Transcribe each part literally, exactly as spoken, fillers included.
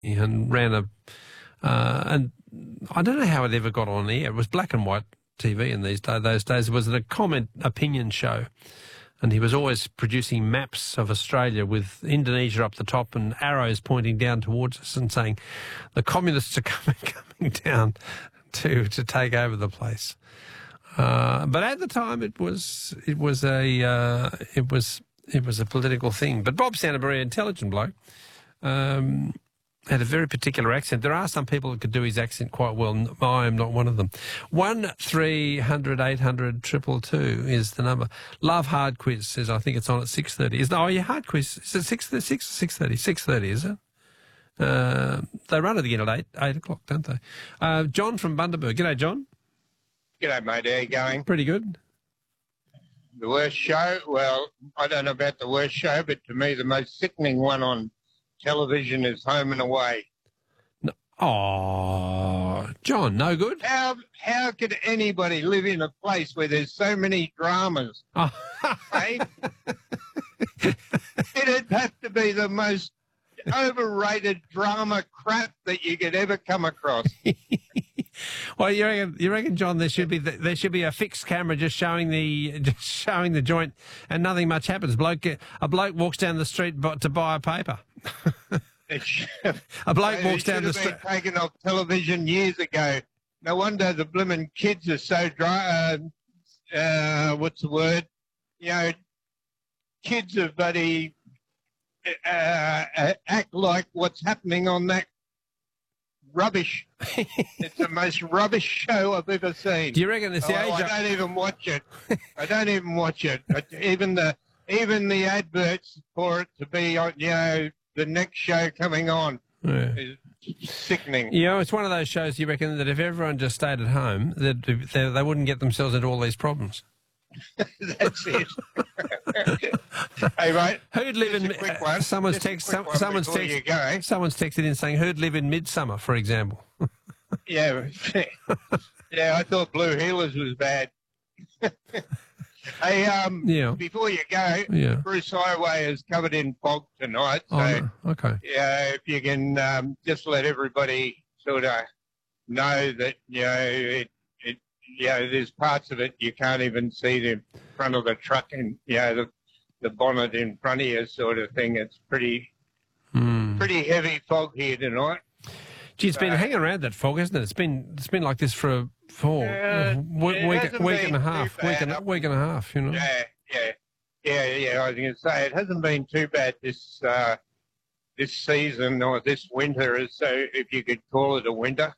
and ran a, uh, and I don't know how it ever got on air. It was black and white T V in these day, those days. It was a comment opinion show, and he was always producing maps of Australia with Indonesia up the top and arrows pointing down towards us and saying, the communists are coming, coming down to to take over the place. Uh, but at the time, it was it was a uh, it was it was a political thing. But Bob sounded a very intelligent bloke. Um, had a very particular accent. There are some people that could do his accent quite well. I am not one of them. One three hundred eight hundred triple two is the number. Love Hard Quiz says I think it's on at six thirty. Is oh yeah, Hard Quiz is it six six six thirty six thirty is it? Uh, they run it again at eight eight o'clock, don't they? Uh, John from Bundaberg. G'day, John. G'day, mate. How you going? Pretty good. The worst show? Well, I don't know about the worst show, but to me the most sickening one on television is Home and Away. No. Oh, John, no good? How how could anybody live in a place where there's so many dramas? Oh. Eh? It'd have to be the most overrated drama crap that you could ever come across. Well, you reckon, you reckon, John, there should be there should be a fixed camera just showing the just showing the joint, and nothing much happens. Bloke, a bloke walks down the street to buy a paper. A bloke walks down the street. Taken off television years ago. No wonder the blooming kids are so dry. Uh, uh, what's the word? You know, kids are buddy uh, uh, act like what's happening on that rubbish. It's the most rubbish show I've ever seen. Do you reckon it's the oh, age? I don't even watch it. I don't even watch it. Even the even the adverts for it to be on, you know, the next show coming on Yeah. is sickening. You know, it's one of those shows you reckon that if everyone just stayed at home, that they, they wouldn't get themselves into all these problems. That's it. Hey, mate. Who'd live in? Uh, someone's Just a text. quick Some, one someone's before text. you go. Someone's texted in saying who'd live in Midsummer, for example. Yeah, yeah. I thought Blue Healers was bad. Hey, um, Yeah. before you go, Yeah. Bruce Highway is covered in fog tonight, so Oh, no. Okay. yeah, if you can um, just let everybody sort of know that, you know, it, it, you know, there's parts of it you can't even see the front of the truck and, you know, the, the bonnet in front of you sort of thing. It's pretty, Mm. pretty heavy fog here tonight. Gee, it's been Uh, hanging around that fog, hasn't it? It's been it's been like this for a for Uh, a week, it week, hasn't week been and a too half, week bad. and, week and a half, you know. Yeah, yeah, yeah, yeah. I was going to say it hasn't been too bad this uh, this season or this winter, as so if you could call it a winter.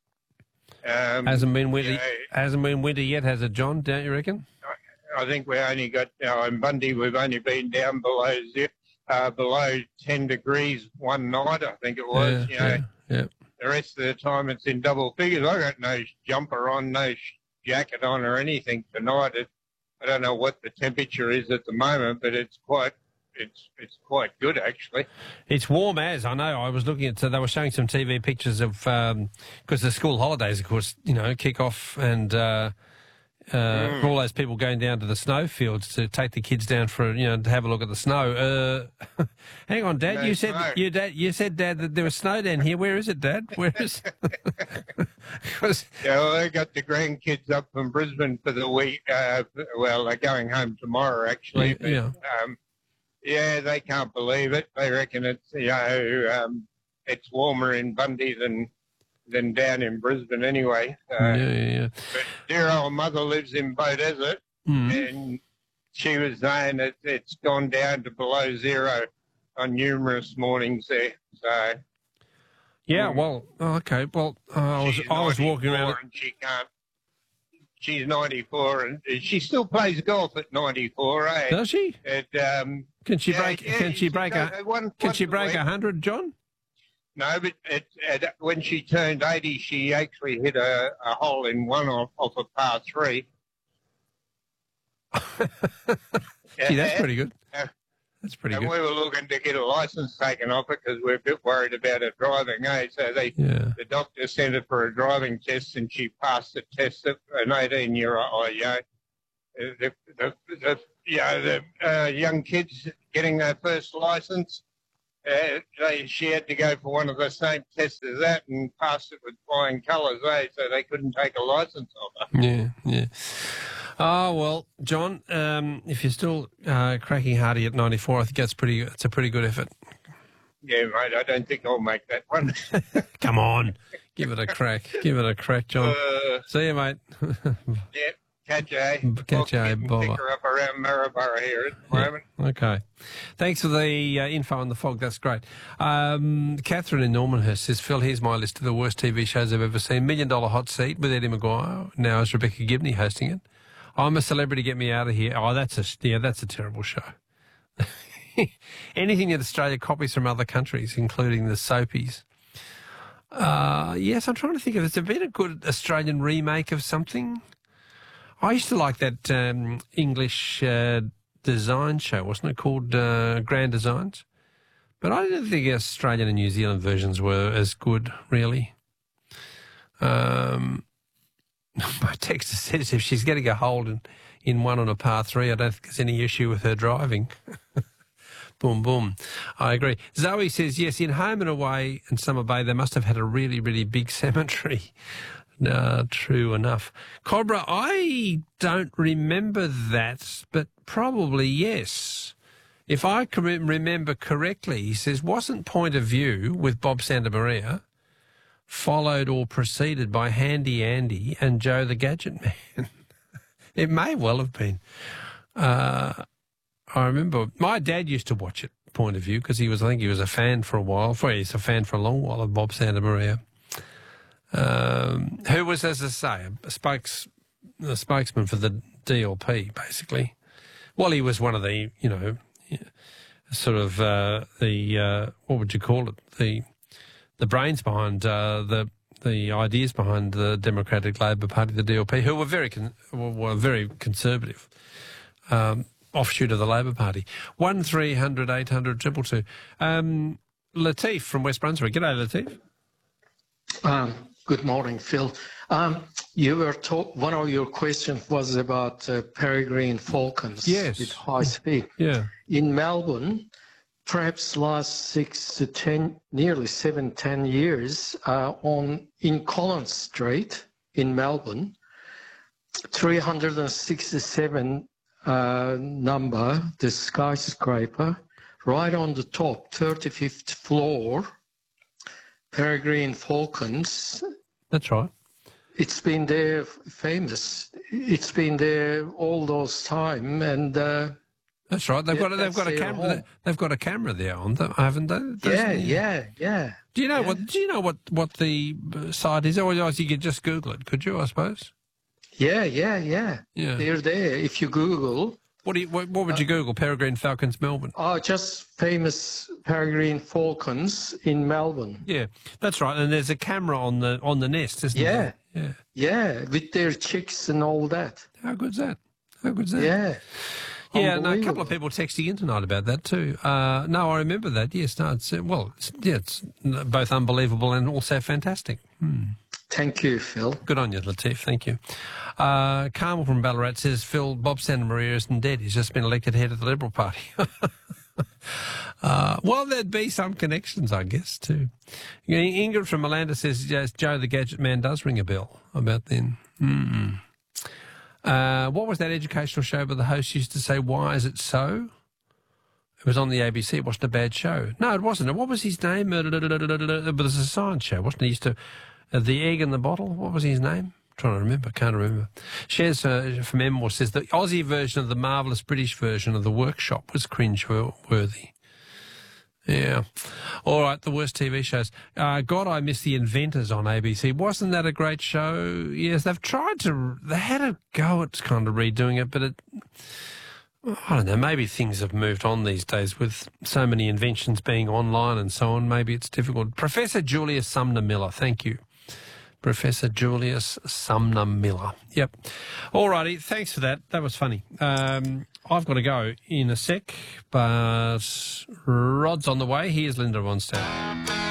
Um, Hasn't been winter, you know, hasn't been winter yet, has it, John? Don't you reckon? I think we only got uh, in Bundy. We've only been down below zero, uh, below ten degrees one night. I think it was. yeah, you know, yeah, yeah. the rest of the time it's in double figures. I got no jumper on, no sh- jacket on, or anything tonight. It, I don't know what the temperature is at the moment, but it's quite. It's it's quite good actually. It's warm as, I know. I was looking at, so they were showing some T V pictures of, because the school holidays, of course, you know, kick off and uh, uh, Mm. all those people going down to the snow fields to take the kids down for, you know, to have a look at the snow. Uh, hang on, Dad, No you said, snow. you, Dad, you said, Dad, that there was snow down here. Where is it, Dad? Where is it? 'Cause- Yeah, well, I got the grandkids up from Brisbane for the week. Uh, well, they're going home tomorrow actually. Yeah, But, yeah. Um, yeah, they can't believe it. They reckon it's you know um, it's warmer in Bundy than than down in Brisbane anyway. Uh, yeah, yeah, yeah. But dear old mother lives in Beaudesert, Mm. and she was saying that it's gone down to below zero on numerous mornings there. So Yeah, Mm. well, oh, okay. Well, uh, I was she's I was walking around. ninety-four and she can't. She's ninety-four and she still plays golf at ninety-four. Eh? Does she? It, um, Can she yeah, break? yeah, can she break does, a? uh, one- Can once she a break week. a hundred, John? No, but it, it, when she turned eighty, she actually hit a, a hole in one off, off a par three. Gee, that's pretty good. Yeah. That's pretty And good. we were looking to get a license taken off her because we're a bit worried about her driving. Eh? So they, Yeah. the doctor sent her for a driving test, and she passed the test at an eighteen-year-old. You know, the, the, the, you know, the uh, young kids getting their first license. uh, they, she had to go for one of the same tests as that and passed it with flying colours, eh? So they couldn't take a licence of her. Yeah, yeah. Oh, well, John, um, if you're still uh, cracking hardy at ninety-four, I think that's pretty. It's a pretty good effort. Yeah, mate, I don't think I'll make that one. Come on, give it a crack. Give it a crack, John. Uh, See you, mate. yeah, catch you, eh? Catch you, eh, I'll Bob. pick her up around Maryborough here at the Yeah. moment. Okay. Thanks for the uh, info on the fog. That's great. Um, Catherine in Normanhurst says, Phil, here's my list of the worst T V shows I've ever seen. Million Dollar Hot Seat with Eddie Maguire. Now is Rebecca Gibney hosting it. I'm a Celebrity, Get Me Out of Here. Oh, that's a, yeah, that's a terrible show. Anything that Australia copies from other countries, including the soapies. Uh, yes, I'm trying to think of, has there been a good Australian remake of something? I used to like that um, English uh, design show, wasn't it, called uh, Grand Designs? But I didn't think Australian and New Zealand versions were as good, really. Um, my texter says if she's getting a hold in, in one on a par three, I don't think there's any issue with her driving. Boom, boom. I agree. Zoe says, yes, in Home and Away and Summer Bay, they must have had a really, really big cemetery. No, true enough. Cobra, I don't remember that, but probably yes. If I can remember correctly, he says, wasn't Point of View with Bob Santamaria followed or preceded by Handy Andy and Joe the Gadget Man? It may well have been. Uh, I remember my dad used to watch it, Point of View, because he was, I think he was a fan for a while. For he's a fan for a long while of Bob Santamaria. Um, who was, as I say, a spokes, a spokesman for the D L P, basically. Well, he was one of the, you know, sort of uh, the uh, what would you call it? The the brains behind uh, the the ideas behind the Democratic Labor Party, the D L P, who were very con- were very conservative, um, offshoot of the Labor Party. One three hundred eight hundred triple two. Um, Latif from West Brunswick. G'day, Latif. Um, good morning, Phil. Um, you were talk- one of your questions was about uh, peregrine falcons Yes. with high speed. Yeah. In Melbourne, perhaps last six to ten, nearly seven, ten years, uh, on in Collins Street in Melbourne, three hundred sixty-seven uh, number, the skyscraper, right on the top, thirty-fifth floor, peregrine falcons. That's right. It's been there, famous. It's been there all those time, and uh, That's right. They've Yeah, got a, they've that's got a their camera. home. They've got a camera there on them, haven't they? Those- yeah, yeah, yeah. Do you know yeah. what? Do you know what what the uh, site is? Otherwise, you could just Google it, could you? I suppose. Yeah, yeah, yeah. Yeah. They're there. If you Google, What do you? What, what would you Google? Peregrine Falcons, Melbourne. oh, just famous peregrine falcons in Melbourne. Yeah, that's right. And there's a camera on the on the nest, isn't Yeah. there? Yeah. Yeah, with their chicks and all that. How good's that? How good's that? Yeah. Yeah, no, a couple Unbelievable. of people texting in tonight about that too. Uh, no, I remember that. Yes, no, it's uh, well, it's, yeah, it's both unbelievable and also fantastic. Hmm. Thank you, Phil. Good on you, Latif. Thank you. Uh, Carmel from Ballarat says, Phil, Bob Santamaria isn't dead. He's just been elected head of the Liberal Party. uh, well, there'd be some connections, I guess, too. Ingrid from Melanda says, yes, Joe the Gadget Man does ring a bell about then. Mm-mm. Uh, what was that educational show where the host used to say, why is it so? It was on the A B C. It wasn't a bad show. No, it wasn't. What was his name? It was a science show, wasn't it? He used to, uh, The Egg in the Bottle. What was his name? I'm trying to remember. Can't remember. Shares uh, from Emmore says the Aussie version of the marvellous British version of The Workshop was cringe-worthy. Yeah. All right, the worst T V shows. Uh, God, I Miss the Inventors on A B C. Wasn't that a great show? Yes, they've tried to, they had a go at kind of redoing it, but it, I don't know, maybe things have moved on these days with so many inventions being online and so on. Maybe it's difficult. Professor Julius Sumner Miller, thank you. Professor Julius Sumner Miller. Yep. All righty, thanks for that. That was funny. Um, I've got to go in a sec, but Rod's on the way. Here's Linda Ronstadt.